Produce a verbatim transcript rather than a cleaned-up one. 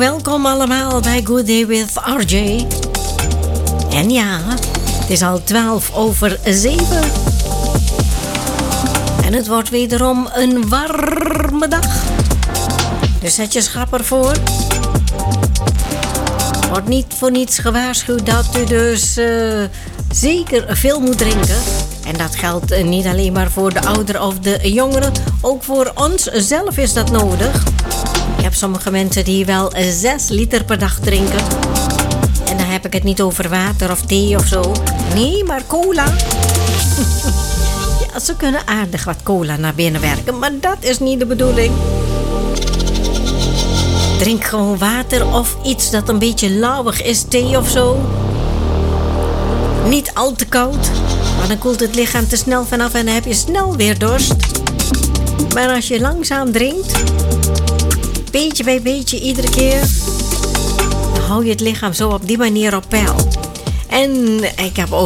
welkom allemaal bij Good Day with R J. En ja, het is al twaalf over zeven. En het wordt wederom een warme dag. Dus zet je schapper voor. Wordt niet voor niets gewaarschuwd dat u dus uh, zeker veel moet drinken. En dat geldt uh, niet alleen maar voor de ouderen of de jongeren. Ook voor ons zelf is dat nodig. Je hebt sommige mensen die wel zes liter per dag drinken. En dan heb ik het niet over water of thee of zo. Nee, maar cola. Ja, ze kunnen aardig wat cola naar binnen werken, maar dat is niet de bedoeling. Drink gewoon water of iets dat een beetje lauwig is, thee of zo. Niet al te koud, want dan koelt het lichaam te snel vanaf en dan heb je snel weer dorst. Maar als je langzaam drinkt, beetje bij beetje iedere keer, dan hou je het lichaam zo op die manier op peil. En ik heb ook